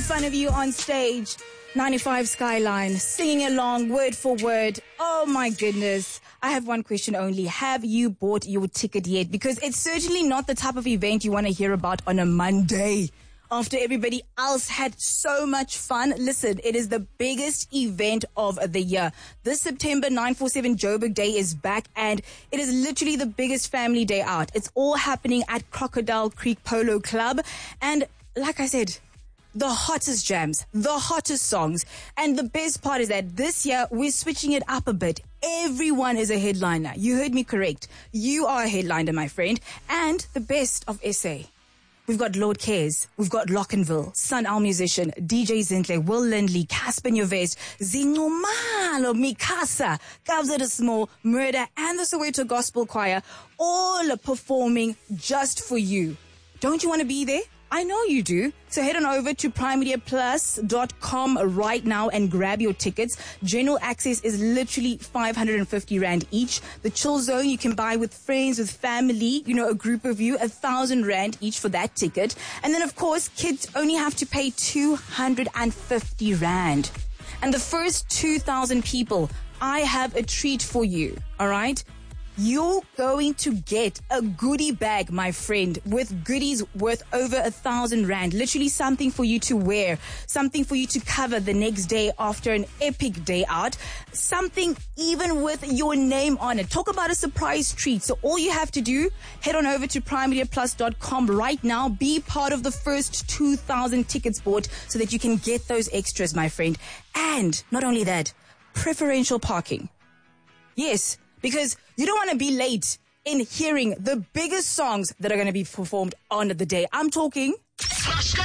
in front of you on stage. 95 Skyline, singing along word for word. Oh my goodness. I have one question only. Have you bought your ticket yet? Because it's certainly not the type of event you want to hear about on a Monday, after everybody else had so much fun. Listen, it is the biggest event of the year. This September 947 Joburg Day is back, and it is literally the biggest family day out. It's all happening at Crocodile Creek Polo Club. And like I said, the hottest jams, the hottest songs. And the best part is that this year we're switching it up a bit. Everyone is a headliner. You heard me correct. You are a headliner, my friend. And the best of SA. We've got Lord Cares, we've got Lockenville, Sun Al Musician, DJ Zintle, Will Lindley, Casper Nyovest, Zinumalo, Mikasa, Kabza de Small, Murder, and the Soweto Gospel Choir, all performing just for you. Don't you want to be there? I know you do. So head on over to primemediaplus.com right now and grab your tickets. General access is literally 550 Rand each. The chill zone you can buy with friends, with family, a group of you, 1,000 Rand each for that ticket. And then of course, kids only have to pay 250 Rand. And the first 2,000 people, I have a treat for you. All right? You're going to get a goodie bag, my friend, with goodies worth over 1,000 Rand. Literally something for you to wear, something for you to cover the next day after an epic day out, something even with your name on it. Talk about a surprise treat. So all you have to do, head on over to primemediaplus.com right now. Be part of the first 2,000 tickets bought so that you can get those extras, my friend. And not only that, preferential parking. Yes. Because you don't want to be late in hearing the biggest songs that are going to be performed on the day. I'm talking